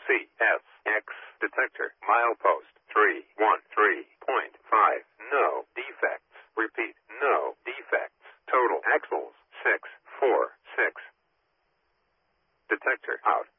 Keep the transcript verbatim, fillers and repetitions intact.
C S X detector. Milepost three one three point five. No defects. Repeat, no defects. Total axles six four six. Detector out.